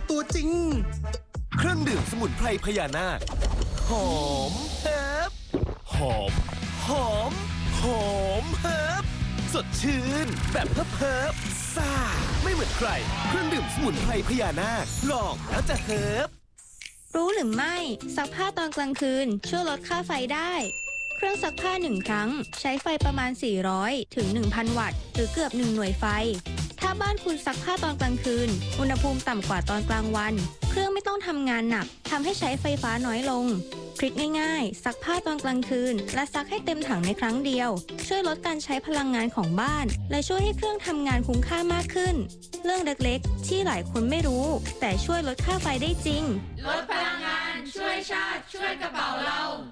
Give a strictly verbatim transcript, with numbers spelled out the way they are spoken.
ตัวจริงเครื่องดื่มสมุนไพรพญานาคหอมเฮิบหอมหอมหอมเฮิบสดชื่นแบบเฮิบเฮิบซ่าไม่เหมือนใครเครื่องดื่มสมุนไพรพญานาคลองแล้วจะเฮิบรู้หรือไม่ซักผ้าตอนกลางคืนช่วยลดค่าไฟได้เครื่องซักผ้าหนึ่งครั้งใช้ไฟประมาณสี่ร้อยถึง หนึ่งพัน วัตต์หรือเกือบหนึ่งหน่วยไฟถ้าบ้านคุณซักผ้าตอนกลางคืนอุณหภูมิต่ำกว่าตอนกลางวันเครื่องไม่ต้องทำงานหนักทำให้ใช้ไฟฟ้าน้อยลงทริคง่ายๆซักผ้าตอนกลางคืนและซักให้เต็มถังในครั้งเดียวช่วยลดการใช้พลังงานของบ้านและช่วยให้เครื่องทำงานคุ้มค่ามากขึ้นเรื่องเล็กๆที่หลายคนไม่รู้แต่ช่วยลดค่าไฟได้จริงลดพลังงานช่วยชาติช่วยกระเป๋าเรา